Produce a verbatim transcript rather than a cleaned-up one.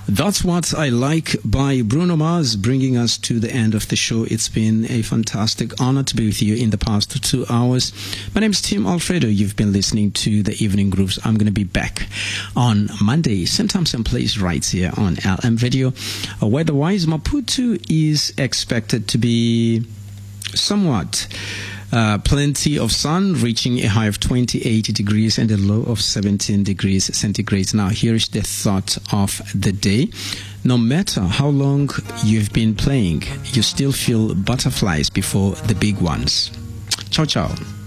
That's What I Like by Bruno Mars, bringing us to the end of the show. It's been a fantastic honor to be with you in the past two hours. My name is Tim Alfredo. You've been listening to the Evening Grooves. I'm going to be back on Monday, same time, same place, right here on L M Radio. Uh, weather-wise, Maputo is expected to be somewhat Uh, plenty of sun, reaching a high of twenty-eight degrees and a low of seventeen degrees centigrade. Now, here is the thought of the day. No matter how long you've been playing, you still feel butterflies before the big ones. Ciao, ciao.